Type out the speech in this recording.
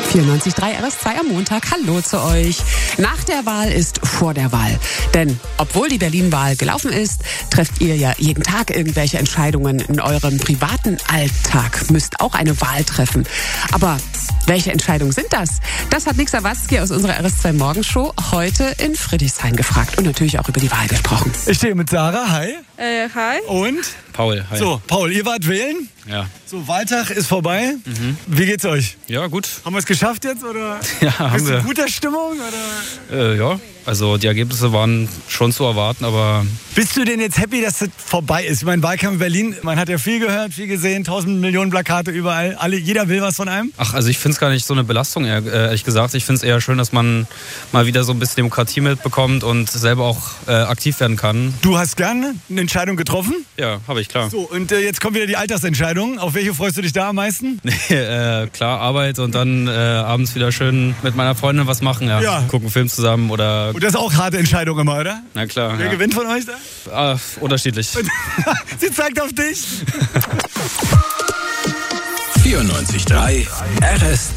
94.3 RS2 am Montag. Hallo zu euch. Nach der Wahl ist vor der Wahl. Denn obwohl die Berlin-Wahl gelaufen ist, trefft ihr ja jeden Tag irgendwelche Entscheidungen in eurem privaten Alltag. Müsst auch eine Wahl treffen. Aber welche Entscheidungen sind das? Das hat Nick Sawatzki aus unserer RS2 Morgenshow heute in Friedrichshain gefragt und natürlich auch über die Wahl gesprochen. Ich stehe mit Sarah, hi. Hi. Und? Paul, hi. So, Paul, ihr wart wählen? Ja. So, Wahltag ist vorbei. Wie geht's euch? Ja, gut. Haben wir es geschafft jetzt, oder? Ja, haben Bist du wir. in guter Stimmung, oder? Ja, also die Ergebnisse waren schon zu erwarten, aber Bist du denn jetzt happy, dass das vorbei ist? Ich meine, Wahlkampf in Berlin, man hat ja viel gehört, viel gesehen, 1000 Millionen Plakate überall, jeder will was von einem. also ich finde es gar nicht so eine Belastung, ehrlich gesagt. Ich finde es eher schön, dass man mal wieder so ein bisschen Demokratie mitbekommt und selber auch aktiv werden kann. Du hast gerne eine Entscheidung getroffen. Ja, habe ich, klar. So, und jetzt kommt wieder die Altersentscheidung. Auf welche freust du dich da am meisten? Klar, Arbeit und dann abends wieder schön mit meiner Freundin was machen. Ja. Gucken einen Film zusammen oder... Und das ist auch harte Entscheidung immer, oder? Na klar. Wer Ja. gewinnt von euch da? Unterschiedlich. Sie zeigt auf dich. 94.3 RS2.